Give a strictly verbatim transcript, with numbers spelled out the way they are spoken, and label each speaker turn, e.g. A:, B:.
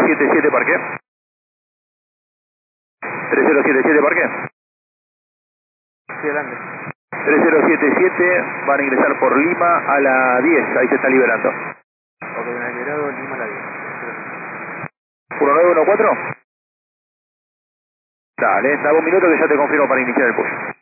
A: siete siete, parque. tres cero siete siete, parque.
B: Sí, adelante.
A: tres cero siete siete, van a ingresar por Lima a la diez, ahí se está liberando.
B: Ok, me ha liberado Lima a la diez.
A: uno nueve uno cuatro. Dale, dame un minuto que ya te confirmo para iniciar el push.